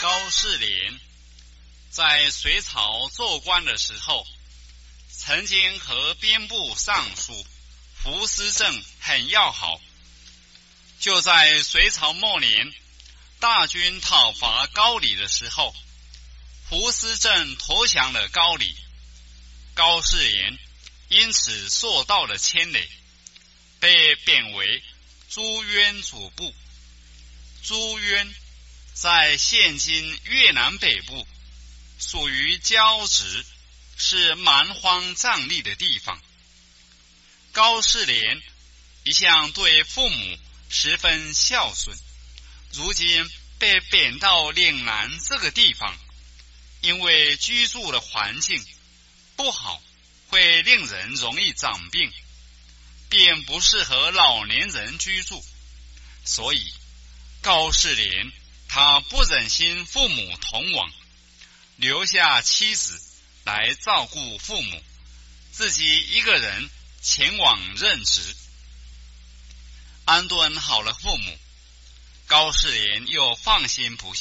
高士廉在隋朝做官的时候，曾经和兵部尚书胡思正很要好。就在隋朝末年，大军讨伐高丽的时候，胡思正投降了高丽，高士廉因此受到了牵累，被贬为朱渊主簿。朱渊在现今越南北部，属于交趾，是蛮荒瘴疠的地方。高士廉一向对父母十分孝顺，如今被贬到岭南这个地方，因为居住的环境不好，会令人容易长病，便不适合老年人居住，所以高士廉他不忍心父母同亡，留下妻子来照顾父母，自己一个人前往任职。安顿好了父母，高士廉又放心不下。